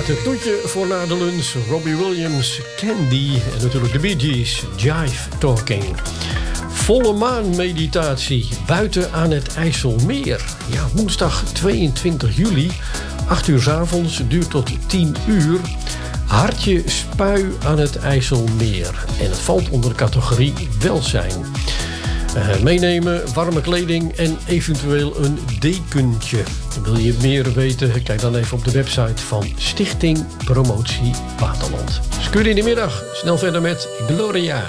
Het toetje voor na de lunch. Robbie Williams, Candy en natuurlijk de Bee Gees, Jive Talking. Volle maanmeditatie buiten aan het IJsselmeer. Ja, woensdag 22 juli, 8 uur 's avonds, duurt tot 10 uur. Hartje spui aan het IJsselmeer. En het valt onder de categorie welzijn. Meenemen, warme kleding en eventueel een dekentje. Wil je meer weten? Kijk dan even op de website van Stichting Promotie Waterland. Skuur in de middag. Snel verder met Gloria.